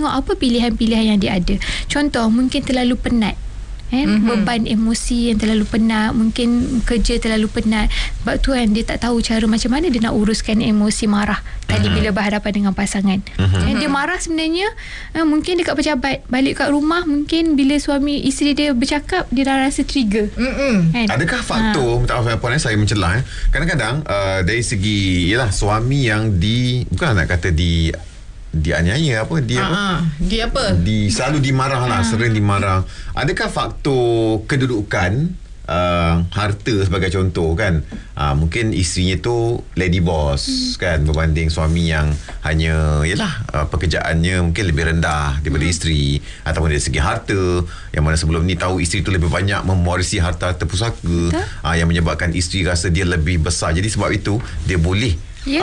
tengok apa pilihan-pilihan yang dia ada. Contoh, mungkin terlalu penat, beban emosi yang terlalu penat, mungkin kerja terlalu penat. Sebab tu kan dia tak tahu cara macam mana dia nak uruskan emosi marah tadi bila berhadapan dengan pasangan. Dia marah sebenarnya mungkin dekat pejabat, balik kat rumah mungkin bila suami isteri dia bercakap dia dah rasa trigger. Kan? Adakah faktor, minta maaf puan, saya mencelah, kadang-kadang dari segi suami yang bukan nak kata dianiaya selalu dimarah lah, sering dimarah. Adakah faktor kedudukan, harta sebagai contoh kan, mungkin isterinya tu lady boss kan, berbanding suami yang hanya pekerjaannya mungkin lebih rendah daripada isteri, ataupun dari segi harta yang mana sebelum ni tahu isteri tu lebih banyak mewarisi harta pusaka, yang menyebabkan isteri rasa dia lebih besar. Jadi sebab itu dia boleh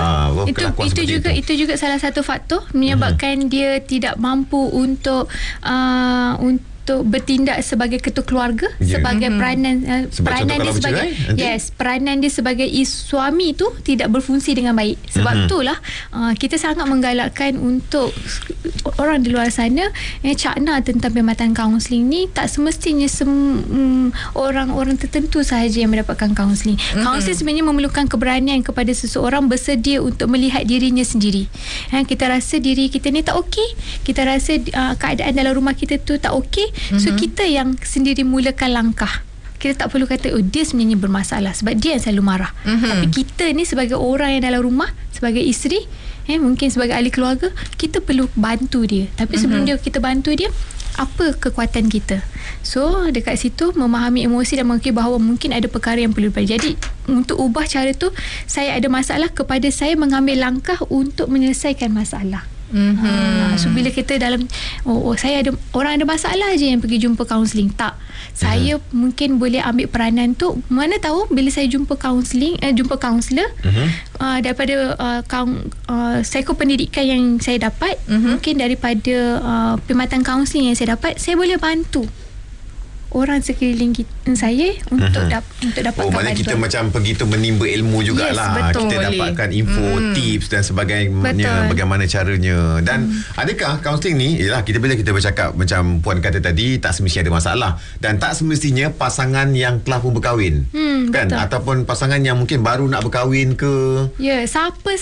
itu juga salah satu faktor menyebabkan dia tidak mampu untuk bertindak sebagai ketua keluarga, sebagai peranan dia sebagai peranan dia sebagai suami tu tidak berfungsi dengan baik. Sebab itulah kita sangat menggalakkan untuk orang di luar sana cakna tentang perkhidmatan kaunseling ni. Tak semestinya orang-orang tertentu sahaja yang mendapatkan kaunseling. Kaunseling sebenarnya memerlukan keberanian kepada seseorang bersedia untuk melihat dirinya sendiri. Kita rasa diri kita ni tak okey, kita rasa keadaan dalam rumah kita tu tak okey. So kita yang sendiri mulakan langkah. Kita tak perlu kata dia sebenarnya bermasalah sebab dia yang selalu marah. Tapi kita ni sebagai orang yang dalam rumah, sebagai isteri, mungkin sebagai ahli keluarga, kita perlu bantu dia. Tapi sebelum kita bantu dia, apa kekuatan kita? So dekat situ memahami emosi dan mengakui bahawa mungkin ada perkara yang perlu diperbaiki. Jadi untuk ubah cara tu, saya ada masalah, kepada saya mengambil langkah untuk menyelesaikan masalah. So bila kita dalam saya ada orang ada masalah je yang pergi jumpa kaunseling, tak, saya mungkin boleh ambil peranan tu. Mana tahu bila saya jumpa jumpa kaunselor daripada psikopendidikan yang saya dapat, mungkin daripada perkhidmatan kaunseling yang saya dapat, saya boleh bantu orang sekeliling saya untuk dapatkan maknanya kita macam pergi tu menimba ilmu jugalah. Kita dapatkan info, tips dan sebagainya, bagaimana caranya. Dan adakah kaunseling ni, bila kita bercakap macam puan kata tadi, tak semestinya ada masalah, dan tak semestinya pasangan yang telah pun berkahwin kan, ataupun pasangan yang mungkin baru nak berkahwin ke, siapa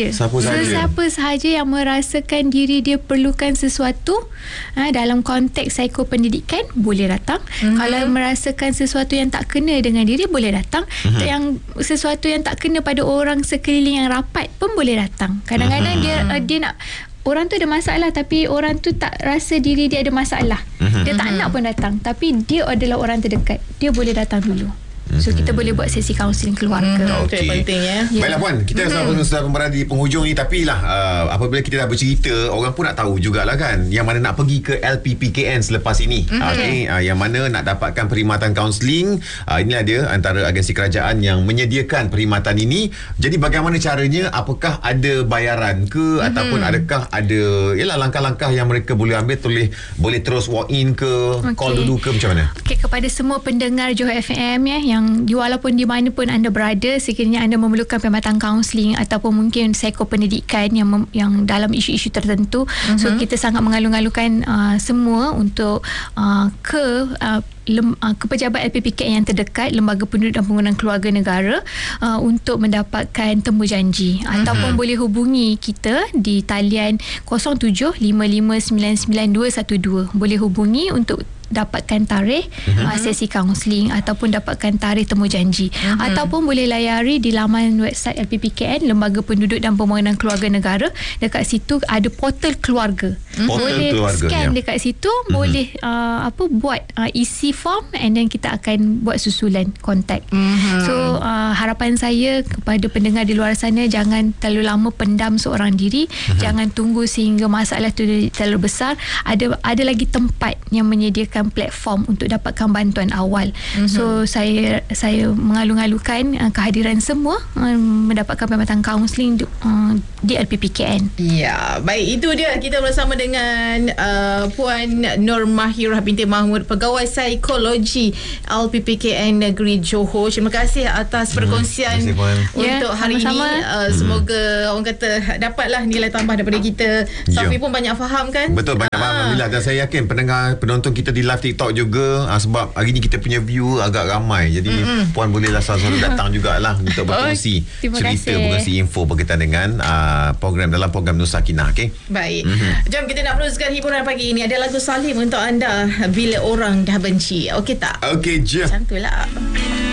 sahaja yang merasakan diri dia perlukan sesuatu dalam konteks psikopendidikan boleh datang. Kalau merasakan sesuatu yang tak kena dengan diri, boleh datang. Yang sesuatu yang tak kena pada orang sekeliling yang rapat pun boleh datang. Kadang-kadang dia nak, orang tu ada masalah tapi orang tu tak rasa diri dia ada masalah, dia tak nak pun datang, tapi dia adalah orang terdekat, dia boleh datang dulu. So kita boleh buat sesi kaunseling keluarga. Itu penting Baiklah puan, kita sudah berada di penghujung ni, tapi apabila kita dah bercerita, orang pun nak tahu jugalah kan, yang mana nak pergi ke LPPKN selepas ini. Yang mana nak dapatkan perkhidmatan kaunseling. Inilah dia antara agensi kerajaan yang menyediakan perkhidmatan ini. Jadi bagaimana caranya? Apakah ada bayaran ke, ataupun adakah ada langkah-langkah yang mereka boleh ambil? Boleh terus walk in ke, call dulu ke, macam mana? Kepada semua pendengar Johor FM yang walaupun di mana pun anda berada, sekiranya anda memerlukan perkhidmatan kaunseling ataupun mungkin psikopendidikan yang dalam isu-isu tertentu, so kita sangat mengalu-alukan semua untuk ke pejabat LPPKN yang terdekat, Lembaga Penduduk dan Pembangunan Keluarga Negara, untuk mendapatkan temujanji. Ataupun boleh hubungi kita di talian 0755999212. Boleh hubungi untuk dapatkan tarikh sesi kaunseling ataupun dapatkan tarikh temujanji. Ataupun boleh layari di laman website LPPKN, Lembaga Penduduk dan Pembangunan Keluarga Negara. Dekat situ ada portal keluarga. Boleh scan dekat situ, boleh buat isi form, and then kita akan buat susulan kontak. So harapan saya kepada pendengar di luar sana, jangan terlalu lama pendam seorang diri, jangan tunggu sehingga masalah itu terlalu besar. Ada lagi tempat yang menyediakan platform untuk dapatkan bantuan awal. So saya mengalu-alukan kehadiran semua mendapatkan perkhidmatan kaunseling di LPPKN. Ya, baik, itu dia, kita bersama dengan dengan Puan Nur Mahirah binti Mahmud, Pegawai Psikologi LPPKN Negeri Johor. Terima kasih atas perkongsian untuk hari ini. Semoga orang kata dapatlah nilai tambah daripada kita. Safi pun banyak faham kan? Betul, banyak faham. Alhamdulillah. Dan saya yakin penonton kita di live TikTok juga, sebab hari ni kita punya view agak ramai. Jadi Puan bolehlah selalu datang jugalah untuk berkongsi cerita, berkongsi info berkaitan dengan dalam program Nur Sakinah. Okay? Baik. Jom kita nak teruskan hiburan pagi ini. Ada lagu Salim untuk anda, Bila Orang Dah Benci. Okey tak? Okey je. Macam tu lah.